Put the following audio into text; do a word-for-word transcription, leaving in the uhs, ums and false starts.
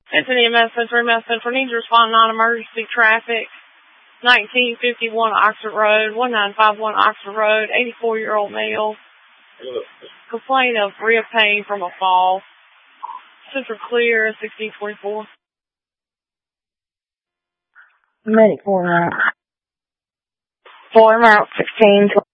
It's an E M S Central, E M S Central needs to respond non-emergency traffic. nineteen fifty-one Oxford Road, one nine five one Oxford Road, eighty-four-year-old male. Complaint of rib pain from a fall. Central clear, sixteen twenty-four. Medic four route. Four route, sixteen twenty-four.